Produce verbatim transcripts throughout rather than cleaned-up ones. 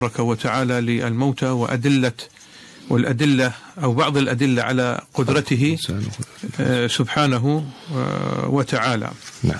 تبارك وتعالى للموتى وأدلة والأدلة أو بعض الأدلة على قدرته سبحانه وتعالى. نعم.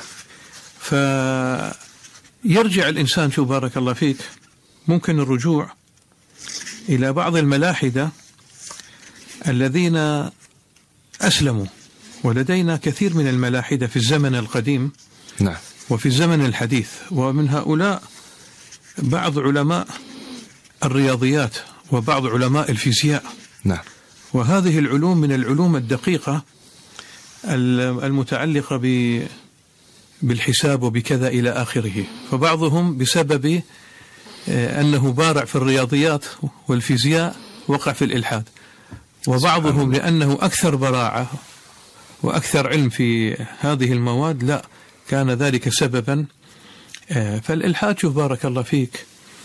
فيرجع الإنسان، شو بارك الله فيك، ممكن الرجوع إلى بعض الملاحدة الذين أسلموا، ولدينا كثير من الملاحدة في الزمن القديم نعم. وفي الزمن الحديث، ومن هؤلاء بعض علماء الرياضيات وبعض علماء الفيزياء. نعم. وهذه العلوم من العلوم الدقيقة المتعلقة بالحساب وبكذا إلى آخره. فبعضهم بسبب أنه بارع في الرياضيات والفيزياء وقع في الإلحاد، وبعضهم لأنه أكثر براعة وأكثر علم في هذه المواد لا كان ذلك سببا. فالإلحاد، شوف بارك الله فيك،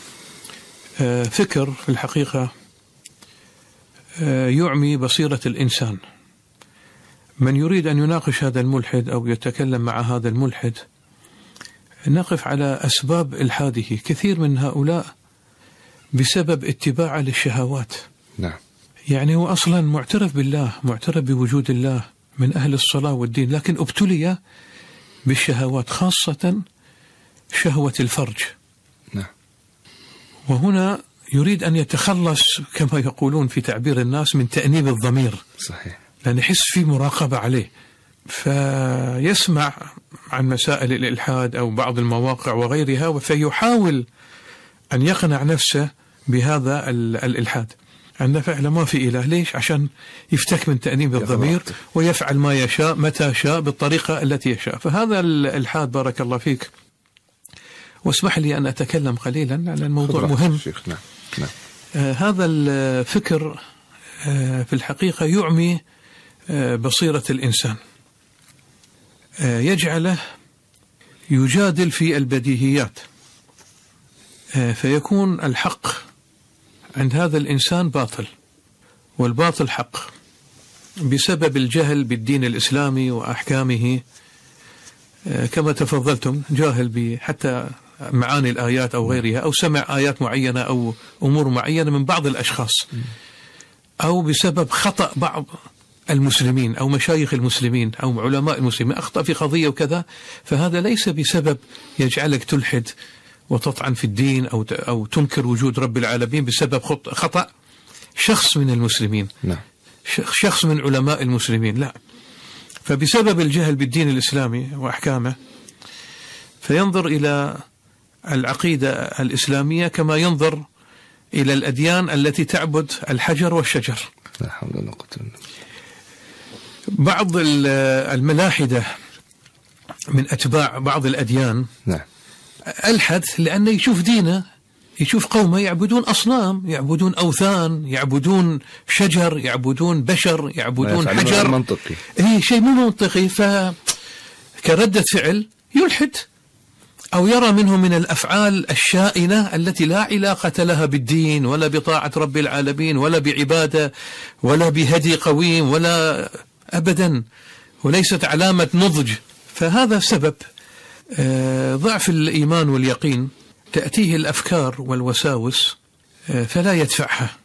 فكر في الحقيقة يعمي بصيرة الإنسان. من يريد أن يناقش هذا الملحد أو يتكلم مع هذا الملحد نقف على أسباب إلحاده. كثير من هؤلاء بسبب اتباعه للشهوات. نعم. يعني هو أصلا معترف بالله، معترف بوجود الله، من أهل الصلاة والدين، لكن ابتلي بالشهوات، خاصة شهوة الفرج. نعم. وهنا يريد أن يتخلص كما يقولون في تعبير الناس من تأنيب الضمير. صحيح. لأن يحس في مراقبة عليه، فيسمع عن مسائل الإلحاد أو بعض المواقع وغيرها، فيحاول أن يقنع نفسه بهذا الإلحاد، أن فعلا ما في إله. ليش؟ عشان يفتك من تأنيب الضمير ويفعل ما يشاء متى شاء بالطريقة التي يشاء. فهذا الإلحاد بارك الله فيك. واسمح لي أن أتكلم قليلا عن الموضوع مهم. نعم. نعم. آه هذا الفكر آه في الحقيقة يعمي آه بصيرة الإنسان، آه يجعله يجادل في البديهيات، آه فيكون الحق عند هذا الإنسان باطل والباطل حق بسبب الجهل بالدين الإسلامي وأحكامه. آه كما تفضلتم، جاهل بحتى معاني الآيات أو غيرها، أو سمع آيات معينة أو أمور معينة من بعض الأشخاص، أو بسبب خطأ بعض المسلمين أو مشايخ المسلمين أو علماء المسلمين أخطأ في قضية وكذا، فهذا ليس بسبب يجعلك تلحد وتطعن في الدين أو أو تنكر وجود رب العالمين بسبب خطأ شخص من المسلمين. نعم. شخص من علماء المسلمين، لا، فبسبب الجهل بالدين الإسلامي وأحكامه فينظر إلى العقيدة الإسلامية كما ينظر إلى الأديان التي تعبد الحجر والشجر. لا حول ولا قوة إلا بالله. بعض الملاحدة من أتباع بعض الأديان نعم. ألحد لأنه يشوف دينه، يشوف قومه يعبدون أصنام، يعبدون أوثان، يعبدون شجر، يعبدون بشر، يعبدون حجر. منطقي. إيه شيء مو منطقي، فكردة فعل يلحد أو يرى منه من الأفعال الشائنة التي لا علاقة لها بالدين ولا بطاعة رب العالمين ولا بعبادة ولا بهدي قويم ولا أبدا، وليست علامة نضج. فهذا سبب ضعف الإيمان واليقين، تأتيه الأفكار والوساوس فلا يدفعها،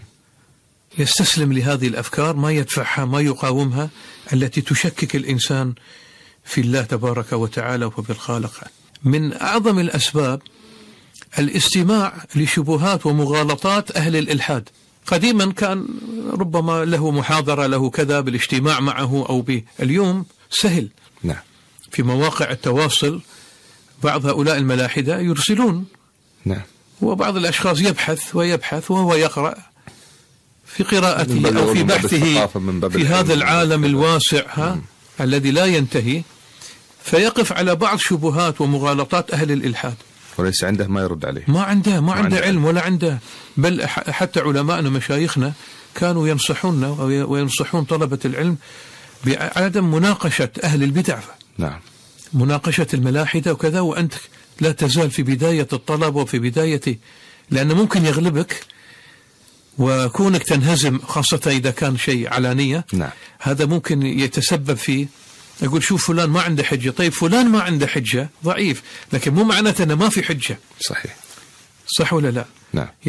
يستسلم لهذه الأفكار، ما يدفعها، ما يقاومها، التي تشكك الإنسان في الله تبارك وتعالى وبالخالق. من أعظم الأسباب الاستماع لشبهات ومغالطات أهل الإلحاد. قديما كان ربما له محاضرة له كذا بالاجتماع معه أو به، اليوم سهل. نعم. في مواقع التواصل بعض هؤلاء الملاحدة يرسلون. نعم. وبعض الأشخاص يبحث ويبحث وهو يقرأ في قراءته أو في بحثه في هذا العالم الواسع ها الذي لا ينتهي، فيقف على بعض شبهات ومغالطات أهل الإلحاد، وليس عنده ما يرد عليه، ما عنده ما عنده علم ولا عنده. بل حتى علماءنا مشايخنا كانوا ينصحوننا وينصحون طلبة العلم بعدم مناقشة أهل البدع. نعم. مناقشة الملاحدة وكذا، وأنت لا تزال في بداية الطلب وفي بداية، لأنه ممكن يغلبك وكونك تنهزم، خاصة إذا كان شيء علانية. نعم. هذا ممكن يتسبب في يقول شوف فلان ما عنده حجة. طيب فلان ما عنده حجة ضعيف، لكن مو معناته أنه ما في حجة. صحيح. صح ولا لا؟ نعم.